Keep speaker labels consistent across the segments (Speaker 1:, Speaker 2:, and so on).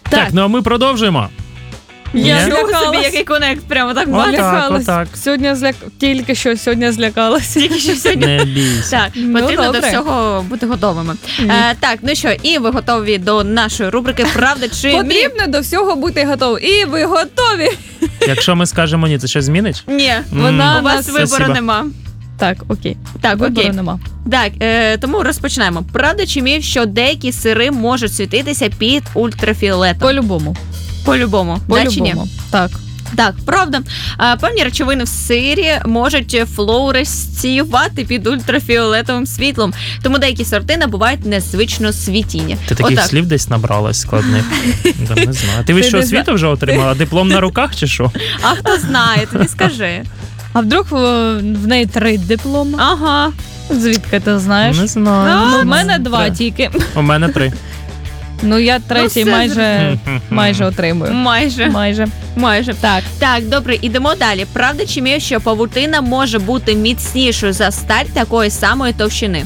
Speaker 1: Так, ну а ми продовжуємо.
Speaker 2: Я
Speaker 1: Ні?
Speaker 2: злякалась.
Speaker 3: собі, який конект, прямо так
Speaker 1: Отак,
Speaker 3: бачиш.
Speaker 1: отак.
Speaker 2: Сьогодні тільки що сьогодні злякалася.
Speaker 3: Тільки що сьогодні.
Speaker 1: Не бійся.
Speaker 3: Так,
Speaker 2: Ну,
Speaker 3: потрібно до
Speaker 2: добре.
Speaker 3: всього бути готовими. Так, ну що, і ви готові до нашої рубрики «Правда чи міф?»
Speaker 2: Потрібно до всього бути готовим. І ви готові.
Speaker 1: Якщо ми скажемо ні, це щось змінить?
Speaker 3: Ні,
Speaker 2: Вона
Speaker 3: у вас
Speaker 2: нас...
Speaker 3: вибору
Speaker 1: Спасибо.
Speaker 3: нема.
Speaker 2: Так, окей.
Speaker 3: Так,
Speaker 2: Вибору
Speaker 3: окей.
Speaker 2: нема.
Speaker 3: Так, тому розпочинаємо. Правда чи міф, що деякі сири можуть світитися під ультрафіолетом?
Speaker 2: По-любому.
Speaker 3: По-любому. Да, чи ні?
Speaker 2: По-любому. Так.
Speaker 3: Так, правда. Певні речовини в сирі можуть флуоресціювати під ультрафіолетовим світлом, тому деякі сорти набувають незвично світіння.
Speaker 1: Ти таких
Speaker 3: Отак.
Speaker 1: слів десь набралась складних. Не знаю. Ти що,
Speaker 2: не
Speaker 1: освіту вже отримала? Диплом на руках чи що?
Speaker 3: А хто знає, тобі скажи.
Speaker 2: А вдруг в неї 3 дипломи?
Speaker 3: Ага.
Speaker 2: Звідки ти знаєш?
Speaker 1: Не знаю.
Speaker 2: Ну, в мене 2
Speaker 1: Три.
Speaker 2: тільки.
Speaker 1: У мене 3.
Speaker 2: Ну, я третій
Speaker 3: все
Speaker 2: майже отримую.
Speaker 3: Майже.
Speaker 2: Так.
Speaker 3: Так, добре, ідемо далі. Правда чи міф, що павутина може бути міцнішою за сталь такої самої товщини?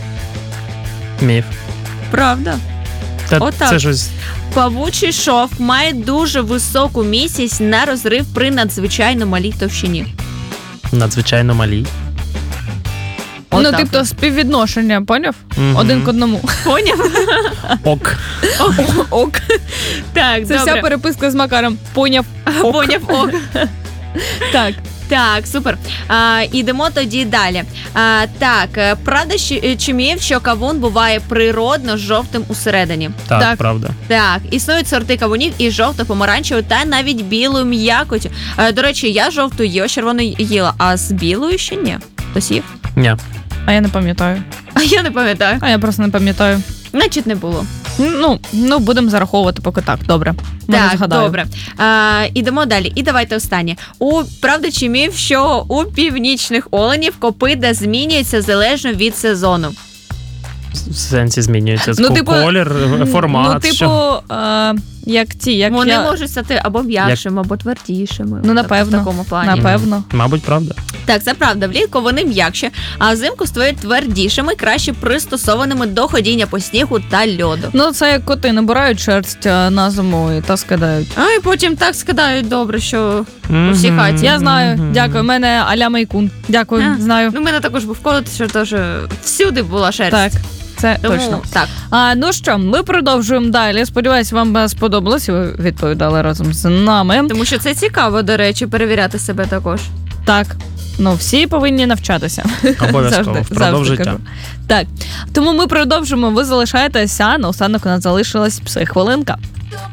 Speaker 1: Міф.
Speaker 3: Правда.
Speaker 1: Та
Speaker 3: Отак.
Speaker 1: це щось...
Speaker 3: Павучий шовк має дуже високу міцність на розрив при надзвичайно малій товщині.
Speaker 1: надзвичайно малі.
Speaker 2: Ну,
Speaker 3: Отак.
Speaker 2: тобто співвідношення, поняв?
Speaker 1: Мгм.
Speaker 2: 1 к 1.
Speaker 3: Поняв?
Speaker 1: Ок.
Speaker 2: Ок.
Speaker 3: Так,
Speaker 2: Це вся
Speaker 3: добре.
Speaker 2: переписка з Макаром. Поняв.
Speaker 3: Поняв, ок.
Speaker 2: Так.
Speaker 3: Так, супер. Ідемо тоді далі. Так, правда чи міф, що кавун буває природно жовтим усередині?
Speaker 1: Так,
Speaker 2: Так.
Speaker 1: правда.
Speaker 3: Так, існують сорти кавунів із жовто-помаранчевою та навіть білою м'якотю. До речі, я жовту їла, червону їла, а з білою ще ні. Хтось їв?
Speaker 1: Ні.
Speaker 2: А я не пам'ятаю.
Speaker 3: А я не пам'ятаю.
Speaker 2: А я просто не пам'ятаю.
Speaker 3: Значить, не було.
Speaker 2: Ну, будемо зараховувати поки так. Добре. Може,
Speaker 3: Так,
Speaker 2: згадаю.
Speaker 3: добре. Ідемо далі. І давайте останнє. Правда чи міф, що у північних оленів копита змінюється залежно від сезону?
Speaker 1: В сенсі змінюється.
Speaker 2: Ну, типу,
Speaker 1: колір, формат.
Speaker 2: Ну, типу,
Speaker 1: що?
Speaker 2: як ті, як
Speaker 3: Вони
Speaker 2: я...
Speaker 3: можуть стати або м'якшими, або твердішими.
Speaker 2: Ну, напевно.
Speaker 3: В такому плані.
Speaker 2: Напевно.
Speaker 1: Мабуть, правда.
Speaker 3: Так, це правда. Влітку вони м'якші, а взимку стають твердішими, краще пристосованими до ходіння по снігу та льоду.
Speaker 2: Ну, це як коти набирають шерсть на зиму і та скидають.
Speaker 3: А і потім так скидають добре, що у всій
Speaker 1: Мгм.
Speaker 3: хаті.
Speaker 2: Я знаю,
Speaker 1: Мгм.
Speaker 2: дякую. У мене а-ля Мейкун. Дякую,
Speaker 3: А.
Speaker 2: знаю.
Speaker 3: Ну, в мене також був кот, що теж всюди була шерсть.
Speaker 2: Так, це
Speaker 3: Тому,
Speaker 2: точно.
Speaker 3: так.
Speaker 2: Ну що, ми продовжуємо далі. Сподіваюсь, вам сподобалось, і ви відповідали разом з нами.
Speaker 3: Тому що це цікаво, до речі, перевіряти себе також.
Speaker 2: Так, всі повинні навчатися.
Speaker 1: Обов'язково. Впродовж життя.
Speaker 2: кажу. Так, тому ми продовжимо. Ви залишаєтеся. Наостанок у нас залишилась психхвилинка.